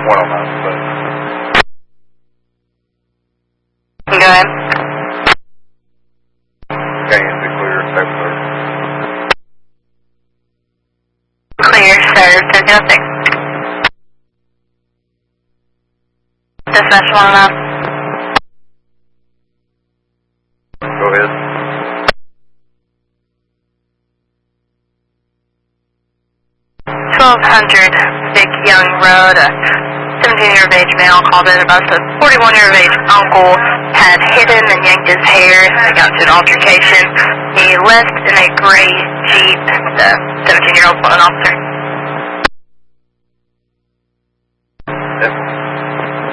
109, but... Go ahead. Cayenne to clear, type clear. Clear, sir, 1006. Dispatch 109. Go ahead. Big Young Road, a 17-year of age male called in about the 41-year of age uncle had hit him and yanked his hair. They got into an altercation. He left in a gray Jeep, the 17-year-old police officer.